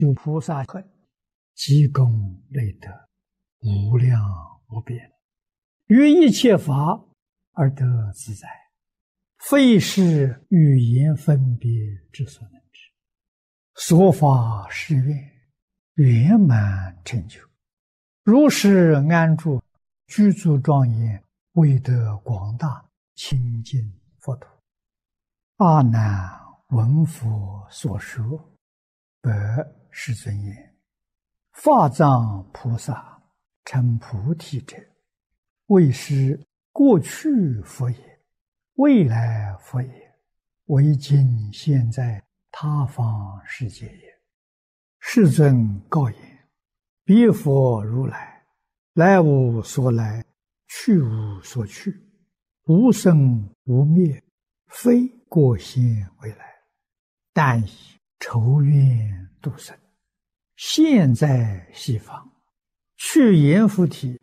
有菩萨恨，积功累德，无量无边，于一切法而得自在，非是语言分别之所能知。所发誓愿，圆满成就，如是安住，具足庄严，为得广大清净佛土。阿难闻佛所说，白世尊言：法藏菩萨成菩提者，为是过去佛也，未来佛也，为今现在他方世界也。世尊告言：彼佛如来，来无所来，去无所去，无生无灭，非过现未来，但以筹愿度生，现在西方，去阎浮提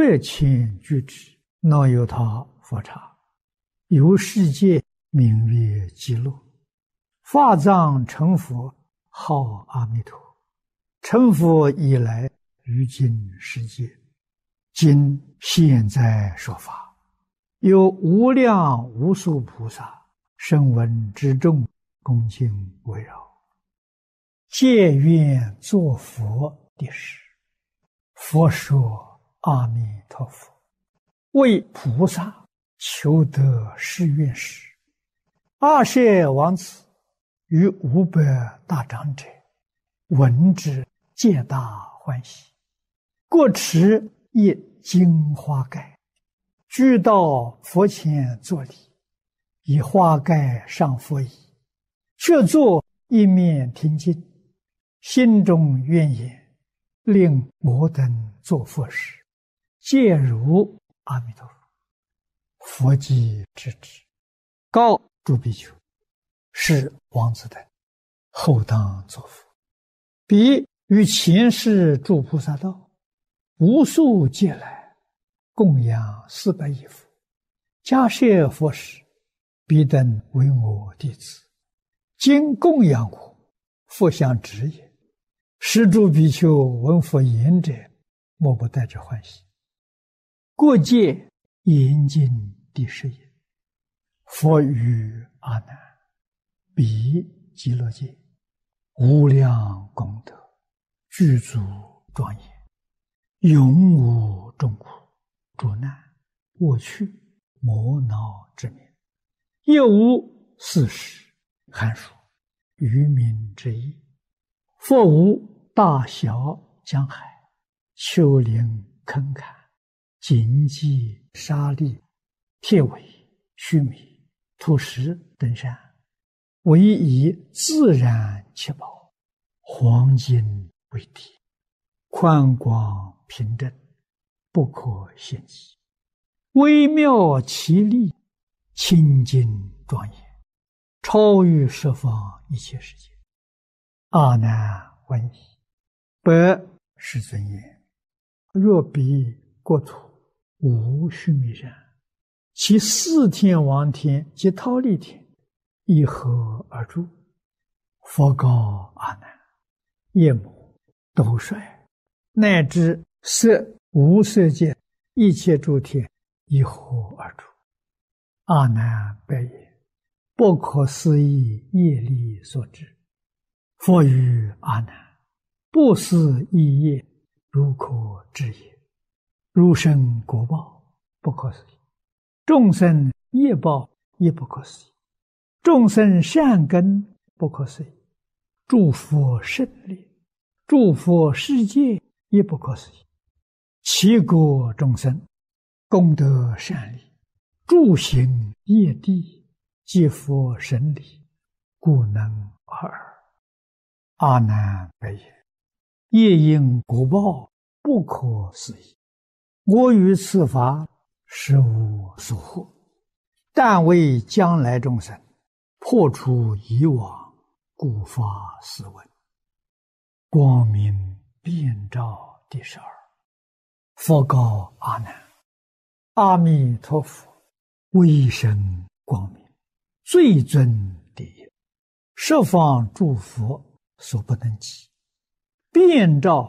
8,000俱胝，那由他佛刹，由世界名曰极乐。法藏成佛，号阿弥陀。成佛以来，于今世界，今现在说法，有无量无数菩萨声闻之众，恭敬围绕，皆愿作佛的事。佛说：阿弥陀佛，为菩萨求得誓愿时，阿舍王子与500大长者闻之，皆大欢喜，各持一金花盖，俱到佛前作礼，以花盖上佛椅，却坐一面听经，心中愿言：令我等作佛时，皆如阿弥陀佛。佛即知之，告诸比丘：是王子等后当作佛。彼于前世诸菩萨道，无数劫来，供养400亿佛，迦叶佛时，彼等为我弟子，今供养我，佛相知也。是诸比丘闻佛言者，莫不带着欢喜。过界严禁第10也。佛语阿难：彼极乐界，无量功德，具足庄严，永无众苦、诸难、恶趣、魔恼之名，亦无四时、寒暑、愚民之意。佛无大小江海、丘陵坑坎、荆棘沙砾、铁苇须弥、土石等山，唯以自然七宝、黄金为体，宽广平正，不可限计，微妙奇丽，清净庄严，超于十方一切世界。阿难闻已，白世尊言：若彼国土无须弥山，其4天王天及忉利天，一合而住。佛告阿难：夜母、斗率，乃至色无色界一切诸天，一合而住。阿难白言：不可思议业力所致。佛语阿难：不思议业，如可知也。如生果报，不可思议；众生业报，也不可思议；众生善根，不可思议；诸佛胜利，诸佛世界，也不可思议。其国众生，功德善利，诸行业地，皆佛神力，故能尔。阿难白言：业因果报，不可思议。我于此法，实无所获，但为将来众生破除以往，故发斯文。光明遍照第12。佛告阿难：阿弥陀佛，威神光明，最尊第一，十方诸佛所不能及， 遍照